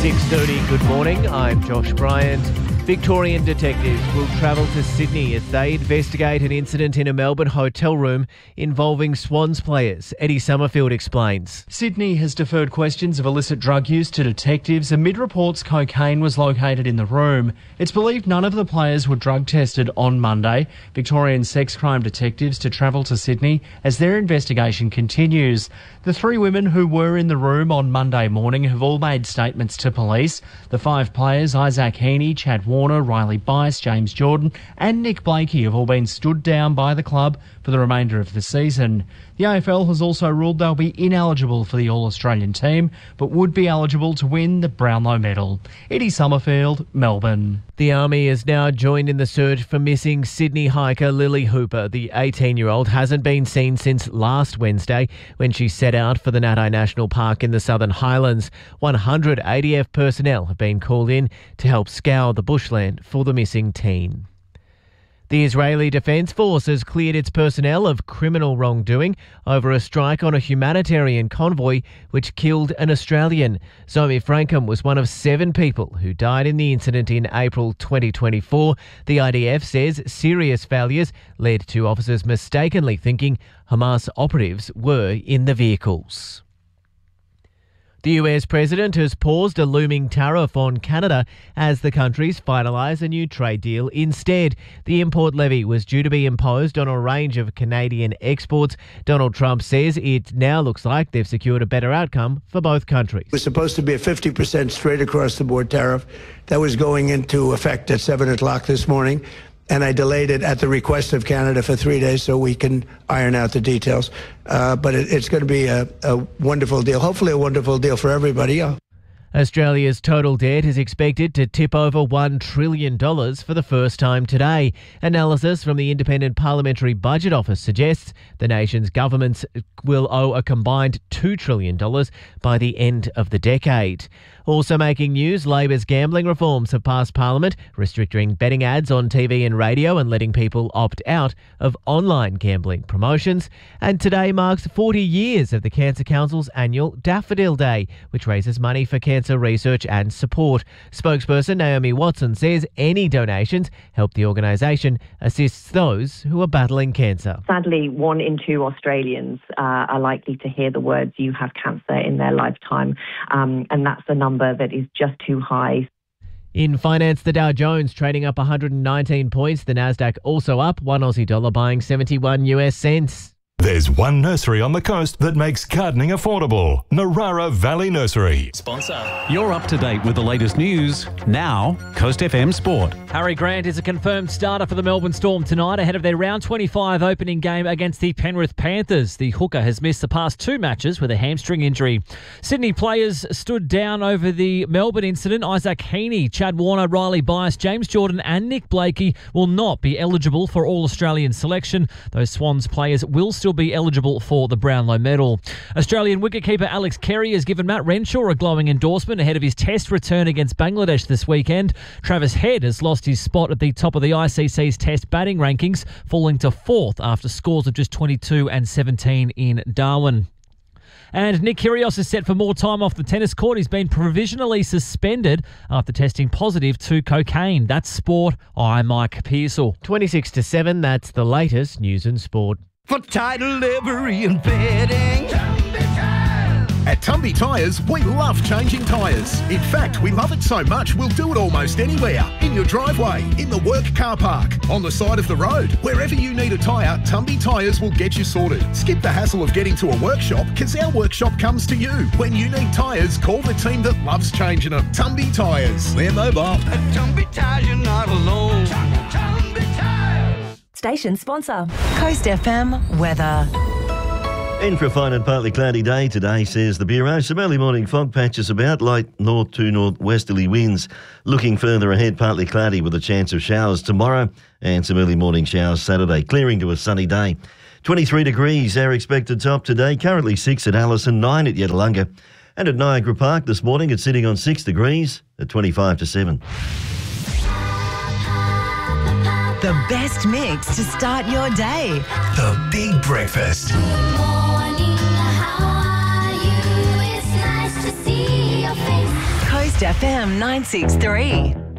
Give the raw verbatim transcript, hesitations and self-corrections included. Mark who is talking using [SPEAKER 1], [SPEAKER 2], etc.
[SPEAKER 1] six thirty, good morning. I'm Josh Bryant. Victorian detectives will travel to Sydney as they investigate an incident in a Melbourne hotel room involving Swans players. Eddie Summerfield explains.
[SPEAKER 2] Sydney has deferred questions of illicit drug use to detectives amid reports cocaine was located in the room. It's believed none of the players were drug tested on Monday. Victorian sex crime detectives to travel to Sydney as their investigation continues. The three women who were in the room on Monday morning have all made statements to police. The five players, Isaac Heaney, Chad Warner, Riley Bice, James Jordan and Nick Blakey, have all been stood down by the club for the remainder of the season. The A F L has also ruled they'll be ineligible for the All-Australian team, but would be eligible to win the Brownlow medal. Eddie Summerfield, Melbourne.
[SPEAKER 1] The Army is now joined in the search for missing Sydney hiker Lily Hooper. The eighteen-year-old hasn't been seen since last Wednesday when she set out for the Natai National Park in the Southern Highlands. one hundred A D F personnel have been called in to help scour the bushland for the missing teen. The Israeli Defence Force has cleared its personnel of criminal wrongdoing over a strike on a humanitarian convoy which killed an Australian. Zomi Frankham was one of seven people who died in the incident in April twenty twenty-four. The I D F says serious failures led to officers mistakenly thinking Hamas operatives were in the vehicles. The U S president has paused a looming tariff on Canada as the countries finalise a new trade deal instead. The import levy was due to be imposed on a range of Canadian exports. Donald Trump says it now looks like they've secured a better outcome for both countries.
[SPEAKER 3] It was supposed to be a fifty percent straight across the board tariff that was going into effect at seven o'clock this morning. And I delayed it at the request of Canada for three days so we can iron out the details. Uh, but it, it's going to be a, a wonderful deal, hopefully a wonderful deal for everybody. Yeah.
[SPEAKER 1] Australia's total debt is expected to tip over one trillion dollars for the first time today. Analysis from the Independent Parliamentary Budget Office suggests the nation's governments will owe a combined two trillion dollars by the end of the decade. Also making news, Labor's gambling reforms have passed Parliament, restricting betting ads on T V and radio and letting people opt out of online gambling promotions. And today marks forty years of the Cancer Council's annual Daffodil Day, which raises money for cancer research and support. Spokesperson Naomi Watson says any donations help the organisation assists those who are battling cancer.
[SPEAKER 4] Sadly, one in two Australians uh, are likely to hear the words "you have cancer" in their lifetime, um, and that's a number that is just too high.
[SPEAKER 1] In finance, the Dow Jones trading up one hundred nineteen points. The Nasdaq also up, one Aussie dollar buying seventy-one U S cents.
[SPEAKER 5] There's one nursery on the coast that makes gardening affordable. Narara Valley Nursery.
[SPEAKER 6] Sponsor. You're up to date with the latest news. Now, Coast F M Sport.
[SPEAKER 7] Harry Grant is a confirmed starter for the Melbourne Storm tonight ahead of their round twenty-five opening game against the Penrith Panthers. The hooker has missed the past two matches with a hamstring injury. Sydney players stood down over the Melbourne incident. Isaac Heaney, Chad Warner, Riley Bice, James Jordan and Nick Blakey will not be eligible for All-Australian selection. Those Swans players will still be eligible for the Brownlow medal. Australian wicketkeeper Alex Carey has given Matt Renshaw a glowing endorsement ahead of his test return against Bangladesh this weekend. Travis Head has lost his spot at the top of the I C C's test batting rankings, falling to fourth after scores of just twenty-two and seventeen in Darwin. And Nick Kyrgios is set for more time off the tennis court. He's been provisionally suspended after testing positive to cocaine. That's sport. I'm Mike Pearsall.
[SPEAKER 1] twenty-six to seven, that's the latest news and sport.
[SPEAKER 8] For title, livery and bedding. At Tumby Tyres, we love changing tyres. In fact, we love it so much, we'll do it almost anywhere. In your driveway, in the work car park, on the side of the road. Wherever you need a tyre, Tumby Tyres will get you sorted. Skip the hassle of getting to a workshop, because our workshop comes to you. When you need tyres, call the team that loves changing them. Tumby Tyres. They're mobile. At Tumby Tyres, you're not alone. Tumby Tyres.
[SPEAKER 9] Station sponsor. Coast F M weather.
[SPEAKER 10] In for a fine and partly cloudy day today, says the Bureau. Some early morning fog patches about, light north to northwesterly winds. Looking further ahead, partly cloudy with a chance of showers tomorrow and some early morning showers Saturday, clearing to a sunny day. twenty-three degrees, our expected top today. Currently six at Allison, nine at Yettalunga. And at Niagara Park this morning, it's sitting on six degrees at twenty-five to seven.
[SPEAKER 9] The best mix to start your day.
[SPEAKER 8] The Big Breakfast.
[SPEAKER 9] Coast Coast F M nine six three.